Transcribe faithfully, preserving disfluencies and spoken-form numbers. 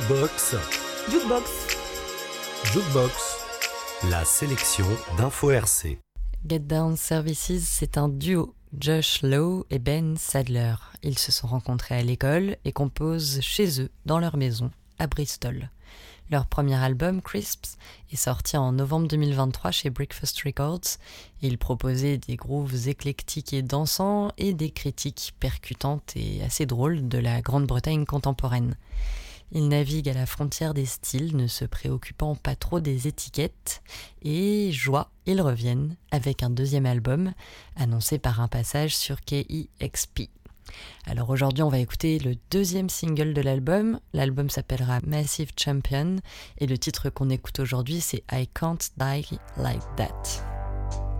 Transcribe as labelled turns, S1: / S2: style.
S1: Jukebox.
S2: Jukebox.
S1: Jukebox. La sélection d'Info R C.
S2: Get Down Services, c'est un duo. Josh Lowe et Ben Sadler. Ils se sont rencontrés à l'école et composent chez eux, dans leur maison, à Bristol. Leur premier album, Crisps, est sorti en novembre deux mille vingt-trois chez Breakfast Records. Ils proposaient des grooves éclectiques et dansants et des critiques percutantes et assez drôles de la Grande-Bretagne contemporaine. Ils naviguent à la frontière des styles, ne se préoccupant pas trop des étiquettes. Et joie, ils reviennent avec un deuxième album, annoncé par un passage sur K E X P. Alors aujourd'hui, on va écouter le deuxième single de l'album. L'album s'appellera Massive Champion et le titre qu'on écoute aujourd'hui, c'est I Can't Die Like That.